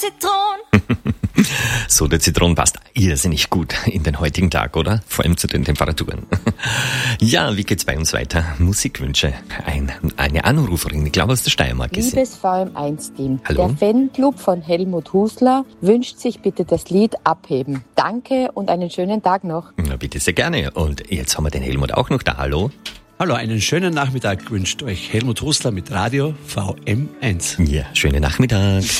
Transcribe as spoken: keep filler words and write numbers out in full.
Zitronen. So, der Zitron passt irrsinnig gut in den heutigen Tag, oder? Vor allem zu den Temperaturen. Ja, wie geht's bei uns weiter? Musikwünsche. Ein, eine Anruferin, ich glaube aus der Steiermark. Liebes V M eins Team, Hallo? Der Fanclub von Helmut Husler wünscht sich bitte das Lied Abheben. Danke und einen schönen Tag noch. Na, bitte sehr gerne. Und jetzt haben wir den Helmut auch noch da. Hallo? Hallo, einen schönen Nachmittag wünscht euch Helmut Husler mit Radio V M eins. Ja, schönen Nachmittag.